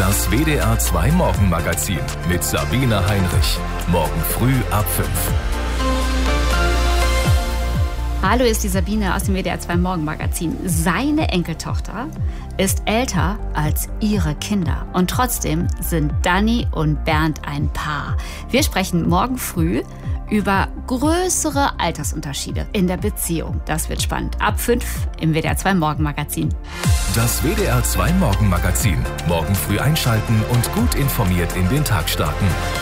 Das WDR 2 Morgenmagazin mit Sabine Heinrich. Morgen früh ab 5. Hallo, ist die Sabine aus dem WDR 2 Morgenmagazin. Seine Enkeltochter ist älter als ihre Kinder. Und trotzdem sind Dani und Bernd ein Paar. Wir sprechen morgen früh über größere Altersunterschiede in der Beziehung. Das wird spannend. Ab 5 im WDR 2 Morgenmagazin. Das WDR 2 Morgenmagazin. Morgen früh einschalten und gut informiert in den Tag starten.